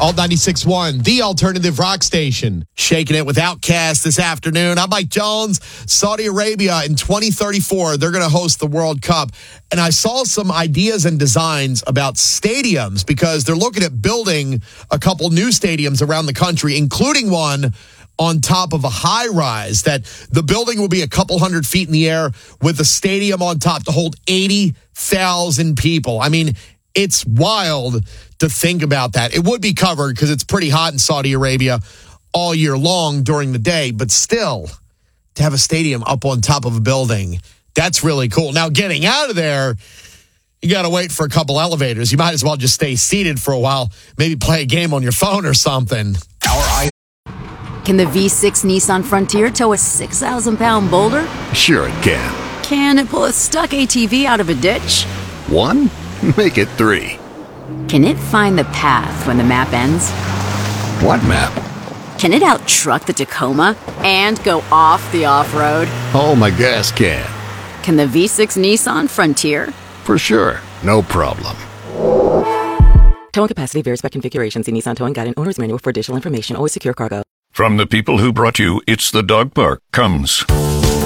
Alt 96.1, the alternative rock station. Shaking it with Outkast this afternoon. I'm Mike Jones. Saudi Arabia in 2034, they're going to host the World Cup. And I saw some ideas and designs about stadiums because they're looking at building a couple new stadiums around the country, including one on top of a high rise that the building will be a couple hundred feet in the air with a stadium on top to hold 80,000 people. I mean, it's wild to think about that. It would be covered because it's pretty hot in Saudi Arabia all year long during the day, but still, to have a stadium up on top of a building, that's really cool. Now, getting out of there, you got to wait for a couple elevators. You might as well just stay seated for a while, maybe play a game on your phone or something. Can the V6 Nissan Frontier tow a 6,000-pound boulder? Sure it can. Can it pull a stuck ATV out of a ditch? 1? Make it 3. Can it find the path when the map ends? What map? Can it out-truck the Tacoma and go off the off-road? Oh, my gas can. Can the V6 Nissan Frontier? For sure. No problem. Towing capacity varies by configuration. See Nissan Towing Guide and Owner's Manual for additional information. Always secure cargo. From the people who brought you It's the Dog Park comes